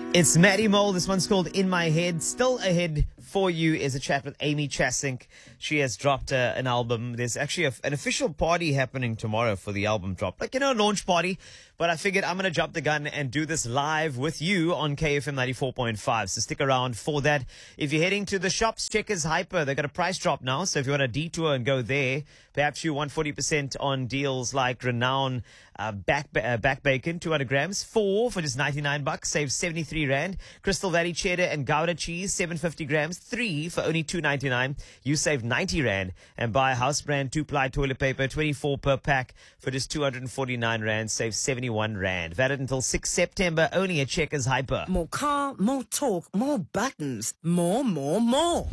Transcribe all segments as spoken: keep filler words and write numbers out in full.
It's Maddie Mole. This one's called In My Head. Still ahead for you is a chat with Amy Chasink. She has dropped uh, an album. There's actually a, an official party happening tomorrow for the album drop. Like, you know, a launch party. But I figured I'm going to jump the gun and do this live with you on K F M ninety-four point five. So stick around for that. If you're heading to the shops, Checkers Hyper. They've got a price drop now. So if you want to detour and go there, perhaps you want forty percent on deals like Renown uh, back uh, back bacon, two hundred grams, four for just ninety-nine bucks, save seventy-three rand. Crystal Valley cheddar and Gouda cheese, seven fifty grams, three for only two ninety-nine. You save ninety rand. And buy house brand two-ply toilet paper, twenty-four per pack for just two hundred forty-nine rand, save seventy-one rand. Valid until sixth September, only at Checkers Hyper. More car, more talk, more buttons, more, more, more.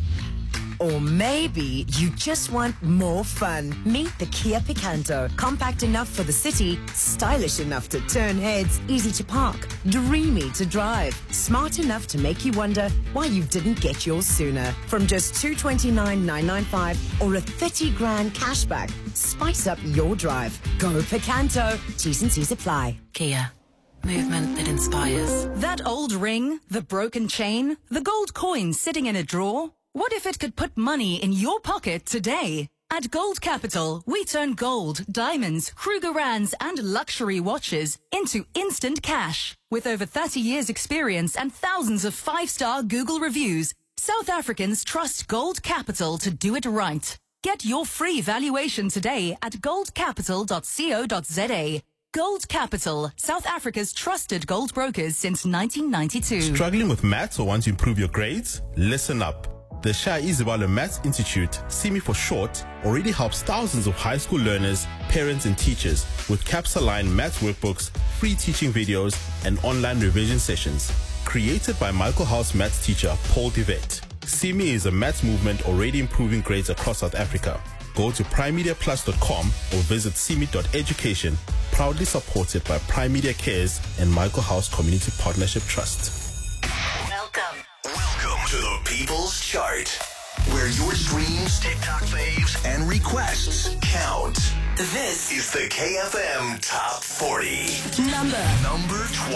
Or maybe you just want more fun. Meet the Kia Picanto. Compact enough for the city, stylish enough to turn heads, easy to park, dreamy to drive, smart enough to make you wonder why you didn't get yours sooner. From just two hundred twenty-nine thousand nine hundred ninety-five or a thirty grand cashback, spice up your drive. Go Picanto. T's and C's apply. Kia. Movement that inspires. That old ring, the broken chain, the gold coin sitting in a drawer. What if it could put money in your pocket today? At Gold Capital, we turn gold, diamonds, Krugerrands, and luxury watches into instant cash. With over thirty years experience and thousands of five-star Google reviews, South Africans trust Gold Capital to do it right. Get your free valuation today at gold capital dot co dot za. Gold Capital, South Africa's trusted gold brokers since nineteen ninety-two. Struggling with maths or want to improve your grades? Listen up. The Shah Izibalo Maths Institute, SIMI for short, already helps thousands of high school learners, parents and teachers with CAPS-aligned maths workbooks, free teaching videos, and online revision sessions. Created by Michael House maths teacher Paul Devet, SIMI is a maths movement already improving grades across South Africa. Go to prime media plus dot com or visit simi dot education, proudly supported by Prime Media Cares and Michael House Community Partnership Trust. Welcome. Welcome to the People's Chart, where your streams, TikTok faves, and requests count. This Is the K F M Top forty. number Number twenty.